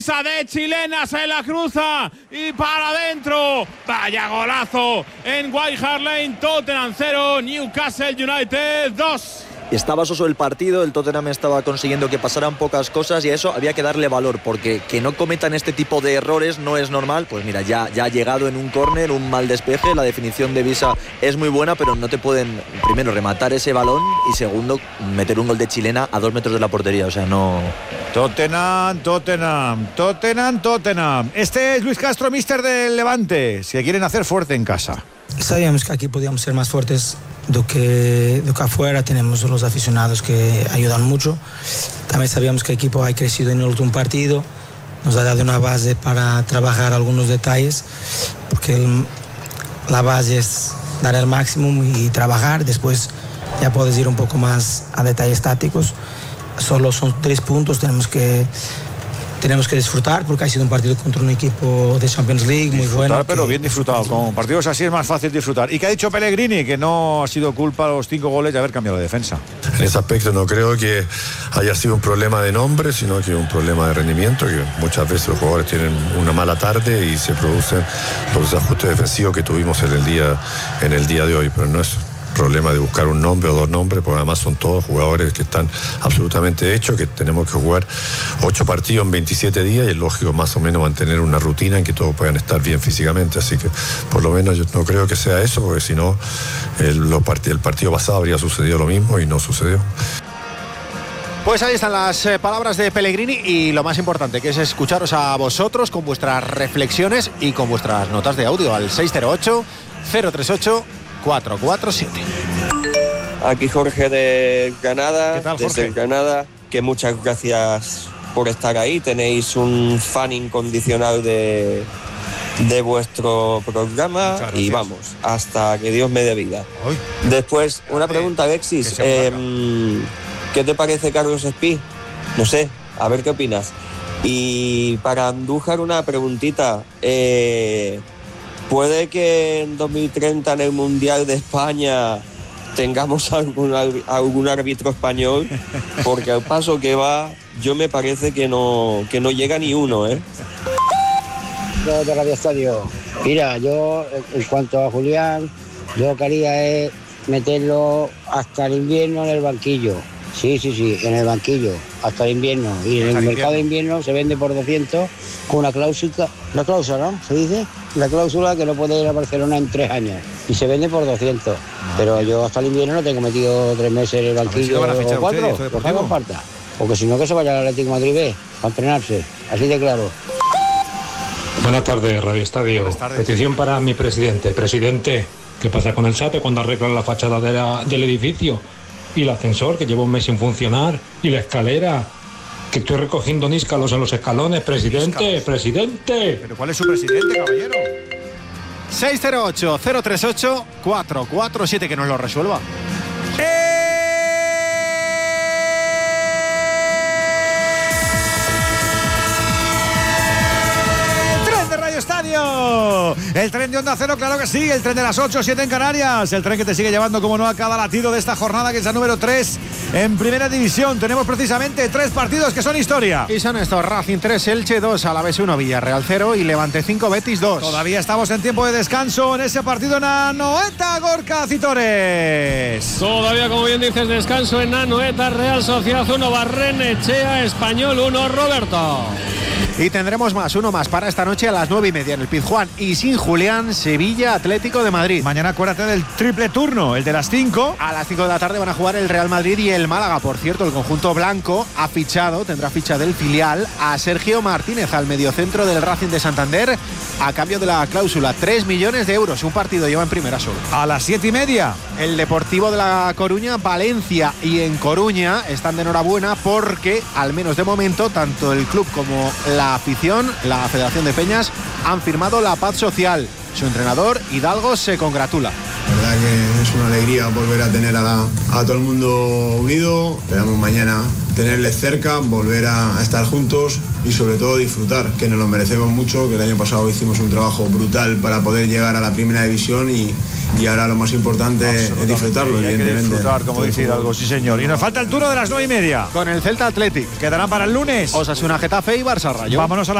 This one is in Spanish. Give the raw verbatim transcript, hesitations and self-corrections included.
De chilena, se la cruza y para adentro. Vaya golazo en White Hart Lane. Tottenham cero, Newcastle United dos. Estaba soso el partido, el Tottenham estaba consiguiendo que pasaran pocas cosas y a eso había que darle valor, porque que no cometan este tipo de errores no es normal. Pues mira, ya, ya ha llegado en un córner, un mal despeje, la definición de Visa es muy buena, pero no te pueden, primero, rematar ese balón y segundo, meter un gol de chilena a dos metros de la portería, o sea, no... Tottenham, Tottenham, Tottenham, Tottenham. Este es Luis Castro, míster del Levante, si quieren hacer fuerte en casa. Sabíamos que aquí podíamos ser más fuertes do que, do que afuera. Tenemos los aficionados que ayudan mucho. También sabíamos que el equipo ha crecido en el último partido. Nos ha dado una base para trabajar algunos detalles, porque el, la base es dar el máximo y trabajar. Después ya puedes ir un poco más a detalles tácticos. Solo son tres puntos, tenemos que tenemos que disfrutar porque ha sido un partido contra un equipo de Champions League muy disfrutar, bueno. Pero bien disfrutado, con partidos así es más fácil disfrutar. ¿Y qué ha dicho Pellegrini? Que no ha sido culpa los cinco goles de haber cambiado de defensa. En ese aspecto no creo que haya sido un problema de nombre, sino que un problema de rendimiento, que muchas veces los jugadores tienen una mala tarde y se producen los ajustes defensivos que tuvimos en el día, en el día de hoy, pero no es problema de buscar un nombre o dos nombres, porque además son todos jugadores que están absolutamente hechos, que tenemos que jugar ocho partidos en veintisiete días y es lógico más o menos mantener una rutina en que todos puedan estar bien físicamente, así que por lo menos yo no creo que sea eso, porque si no el, part- el partido pasado habría sucedido lo mismo y no sucedió. Pues ahí están las eh, palabras de Pellegrini y lo más importante, que es escucharos a vosotros con vuestras reflexiones y con vuestras notas de audio al seis cero ocho, cero tres ocho, cuatro cuatro siete. Aquí Jorge de Granada, ¿Qué tal, Jorge? desde Granada, que muchas gracias por estar ahí. Tenéis un fan incondicional de, de vuestro programa y vamos, hasta que Dios me dé vida. Hoy. Después, una pregunta, Alexis. Eh, ¿Qué te parece Carlos Espí? No sé, a ver qué opinas. Y para Andújar una preguntita. Eh, ¿Puede que en dos mil treinta en el Mundial de España tengamos algún, algún árbitro español? Porque al paso que va, yo me parece que no, que no llega ni uno, ¿eh? De Radio Estadio. Mira, yo en cuanto a Julián, yo lo que haría es meterlo hasta el invierno en el banquillo. Sí, sí, sí, en el banquillo, hasta el invierno. Y en el mercado de invierno se vende por doscientos con una cláusula, la cláusula, ¿no? ¿Se dice? La cláusula que no puede ir a Barcelona en tres años. Y se vende por doscientos. Pero yo hasta el invierno no tengo metido tres meses en el banquillo o cuatro, pues hagan falta. Porque si no, que se vaya al Atlético de Madrid B, a entrenarse. Así de claro. Buenas tardes, Radio Estadio. Buenas tardes. Petición para mi presidente. Presidente, ¿qué pasa con el SAPE cuando arreglan la fachada de la, del edificio? Y el ascensor, que lleva un mes sin funcionar. Y la escalera, que estoy recogiendo níscalos en los escalones. Presidente, níscalos. presidente. ¿Pero cuál es su presidente, caballero? seis cero ocho, cero tres ocho, cuatro cuatro siete, que nos lo resuelva. Estadio, el tren de Onda Cero, claro que sí, el tren de las ocho, siete en Canarias, el tren que te sigue llevando como no a cada latido de esta jornada, que es la número tres en Primera División. Tenemos precisamente tres partidos que son historia. Y son estos: Racing tres, Elche dos, Alavés uno, Villarreal cero y Levante cinco, Betis dos. Todavía estamos en tiempo de descanso en ese partido en Anoeta, Gorka Citores. Todavía, como bien dices, descanso en Anoeta, Real Sociedad uno, Barrenechea, Español uno, Roberto. Y tendremos más, uno más para esta noche a las nueve y media en el Pizjuán y sin Julián, Sevilla Atlético de Madrid. Mañana acuérdate del triple turno, el de las cinco. A las cinco de la tarde van a jugar el Real Madrid y el Málaga. Por cierto, el conjunto blanco ha fichado, tendrá ficha del filial, a Sergio Martínez, al mediocentro del Racing de Santander, a cambio de la cláusula, tres millones de euros. Un partido lleva en primera solo. A las siete y media. El Deportivo de La Coruña, Valencia y en Coruña están de enhorabuena porque, al menos de momento, tanto el club como la afición, la Federación de Peñas, han firmado la paz social. Su entrenador, Hidalgo, se congratula. La verdad que es una alegría volver a tener a, la, a todo el mundo unido. Esperamos mañana tenerles cerca, volver a, a estar juntos y sobre todo disfrutar, que nos lo merecemos mucho, que el año pasado hicimos un trabajo brutal para poder llegar a la primera división y, y ahora lo más importante es disfrutarlo, hay que evidentemente. disfrutar, como dice algo, sí señor. Y nos falta el turno de las nueve y media. Con el Celta Athletic. ¿Quedarán para el lunes? Osasuna Getafe y Barça Rayo. Vámonos a la